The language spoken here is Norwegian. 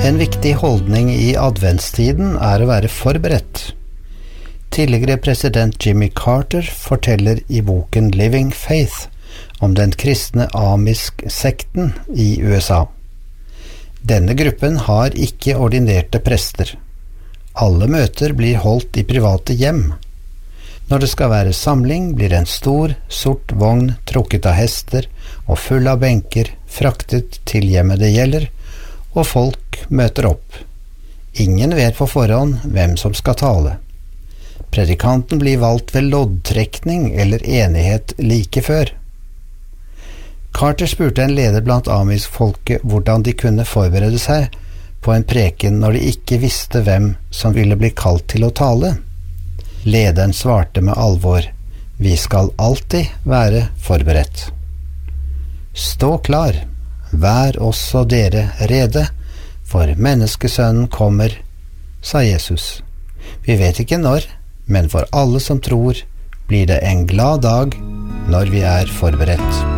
En viktig holdning i adventstiden å være forberedt. Tidligere president Jimmy Carter forteller i boken Living Faith om den kristne amisk-sekten i USA. Denne gruppen har ikke ordinerte prester. Alle møter blir holdt i private hjem. Når det skal være samling, blir en stor, sort vogn trukket av hester og full av benker fraktet til hjemmet det gjelder, og folk møter opp. Ingen vet på forhånd hvem som skal tale. Predikanten blir valgt ved loddtrekning eller enighet like før. Carter spurte en leder blant amisk-folket hvordan de kunne forberede seg på en preken når de ikke visste hvem som ville bli kalt til å tale. Lederen svarte med alvor: «Vi skal alltid være forberedt. Stå klar, vær også dere rede, for menneskesønnen kommer», sa Jesus. Vi vet ikke når, men for alle som tror, blir det en glad dag når vi er forberedt.